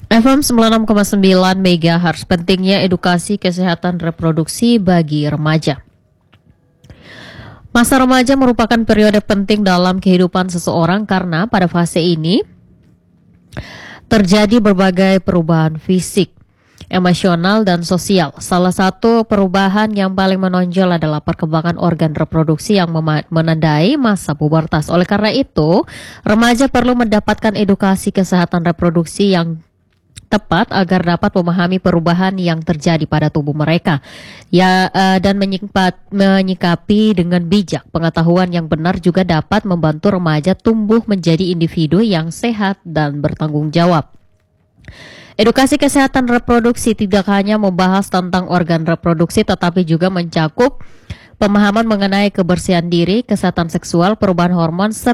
FM 96,9 MHz, pentingnya edukasi kesehatan reproduksi bagi remaja. Masa remaja merupakan periode penting dalam kehidupan seseorang karena pada fase ini terjadi berbagai perubahan fisik, emosional, dan sosial. Salah satu perubahan yang paling menonjol adalah perkembangan organ reproduksi yang menandai masa pubertas. Oleh karena itu, remaja perlu mendapatkan edukasi kesehatan reproduksi yang tepat agar dapat memahami perubahan yang terjadi pada tubuh mereka dan menyikapi dengan bijak. Pengetahuan yang benar juga dapat membantu remaja tumbuh menjadi individu yang sehat dan bertanggung jawab. Edukasi kesehatan reproduksi tidak hanya membahas tentang organ reproduksi tetapi juga mencakup pemahaman mengenai kebersihan diri, kesehatan seksual, perubahan hormon,